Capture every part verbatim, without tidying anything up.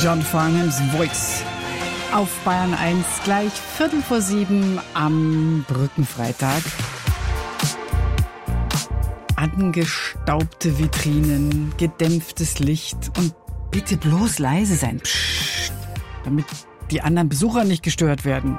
John Farnhams Voice auf Bayern eins, gleich Viertel vor sieben am Brückenfreitag. Angestaubte Vitrinen, gedämpftes Licht und bitte bloß leise sein, Psst, damit die anderen Besucher nicht gestört werden.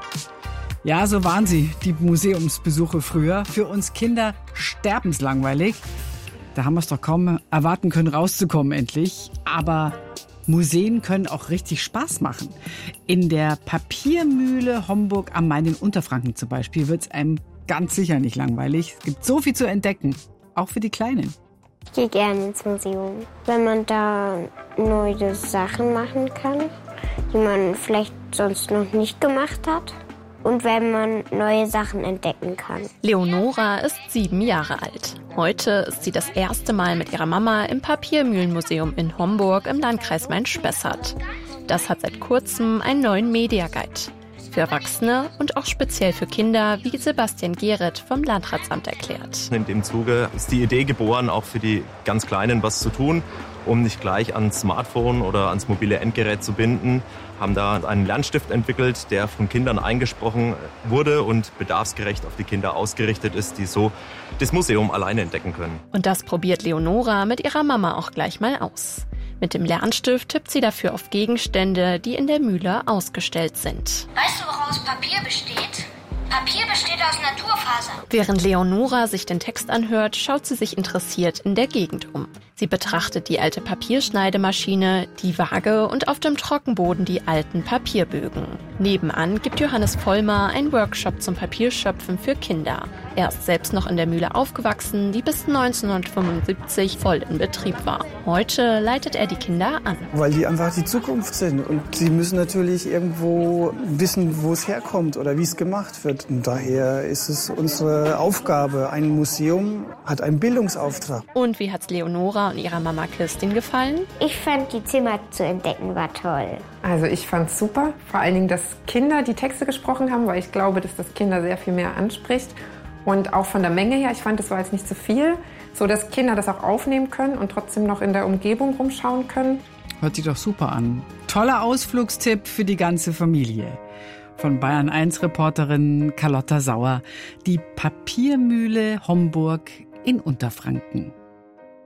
Ja, so waren sie, die Museumsbesuche früher. Für uns Kinder sterbenslangweilig. Da haben wir es doch kaum erwarten können, rauszukommen endlich. Aber Museen können auch richtig Spaß machen. In der Papiermühle Homburg am Main in Unterfranken zum Beispiel wird es einem ganz sicher nicht langweilig. Es gibt so viel zu entdecken, auch für die Kleinen. Ich gehe gerne ins Museum, wenn man da neue Sachen machen kann, die man vielleicht sonst noch nicht gemacht hat. Und wenn man neue Sachen entdecken kann. Leonora ist sieben Jahre alt. Heute ist sie das erste Mal mit ihrer Mama im Papiermühlenmuseum in Homburg im Landkreis Main-Spessart. Das hat seit kurzem einen neuen Media-Guide. Für Erwachsene und auch speziell für Kinder, wie Sebastian Gehret vom Landratsamt erklärt. In dem Zuge ist die Idee geboren, auch für die ganz Kleinen was zu tun, um nicht gleich ans Smartphone oder ans mobile Endgerät zu binden. Haben da einen Lernstift entwickelt, der von Kindern eingesprochen wurde und bedarfsgerecht auf die Kinder ausgerichtet ist, die so das Museum alleine entdecken können. Und das probiert Leonora mit ihrer Mama auch gleich mal aus. Mit dem Lernstift tippt sie dafür auf Gegenstände, die in der Mühle ausgestellt sind. Weißt du, woraus Papier besteht? Papier besteht aus Naturfasern. Während Leonora sich den Text anhört, schaut sie sich interessiert in der Gegend um. Sie betrachtet die alte Papierschneidemaschine, die Waage und auf dem Trockenboden die alten Papierbögen. Nebenan gibt Johannes Vollmer einen Workshop zum Papierschöpfen für Kinder. Er ist selbst noch in der Mühle aufgewachsen, die bis neunzehnhundertfünfundsiebzig voll in Betrieb war. Heute leitet er die Kinder an. Weil die einfach die Zukunft sind und sie müssen natürlich irgendwo wissen, wo es herkommt oder wie es gemacht wird. Und daher ist es unsere Aufgabe. Ein Museum hat einen Bildungsauftrag. Und wie hat's Leonora und ihrer Mama Kirstin gefallen? Ich fand, die Zimmer zu entdecken war toll. Also ich fand's super. Vor allen Dingen, dass Kinder die Texte gesprochen haben, weil ich glaube, dass das Kinder sehr viel mehr anspricht. Und auch von der Menge her, ich fand, es war jetzt nicht zu viel, so dass Kinder das auch aufnehmen können und trotzdem noch in der Umgebung rumschauen können. Hört sich doch super an. Toller Ausflugstipp für die ganze Familie. Von Bayern eins Reporterin Carlotta Sauer. Die Papiermühle Homburg in Unterfranken.